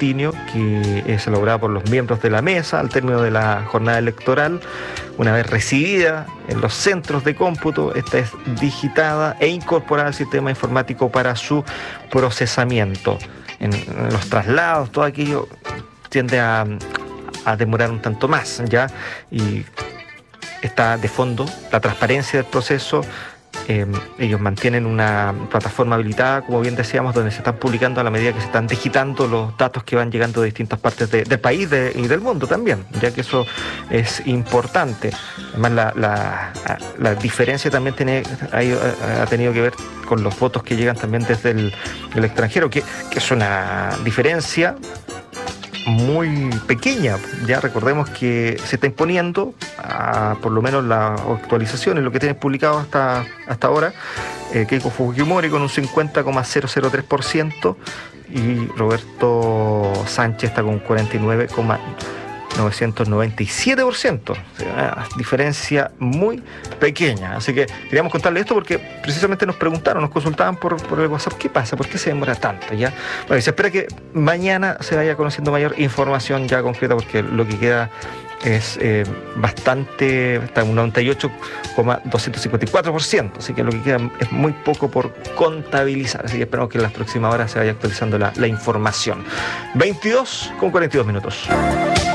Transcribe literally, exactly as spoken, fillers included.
escrutinio que es elaborada por los miembros de la mesa al término de la jornada electoral. Una vez recibida en los centros de cómputo, esta es digitada e incorporada al sistema informático para su procesamiento. En, en los traslados, todo aquello tiende a, a demorar un tanto más, ¿ya? Y está de fondo la transparencia del proceso. Eh, ellos mantienen una plataforma habilitada, como bien decíamos, donde se están publicando a la medida que se están digitando los datos que van llegando de distintas partes de, del país de, y del mundo también, ya que eso es importante. Además, la, la, la diferencia también tiene, ha, ha tenido que ver con los votos que llegan también desde el, el extranjero, que, que es una diferencia muy pequeña. Ya recordemos que se está imponiendo, a, por lo menos las actualizaciones, lo que tienen publicado hasta, hasta ahora, eh, Keiko Fujimori con un cincuenta coma cero cero tres por ciento y Roberto Sánchez está con un cuarenta y nueve coma novecientos noventa y siete por ciento. O sea, una diferencia muy pequeña. Así que queríamos contarles esto porque precisamente nos preguntaron, nos consultaban por, por el WhatsApp, ¿qué pasa? ¿Por qué se demora tanto? ¿Ya? Bueno, y se espera que mañana se vaya conociendo mayor información ya concreta, porque lo que queda es eh, bastante, está en un noventa y ocho coma doscientos cincuenta y cuatro por ciento, así que lo que queda es muy poco por contabilizar, así que esperamos que en las próximas horas se vaya actualizando la, la información. veintidós con cuarenta y dos minutos.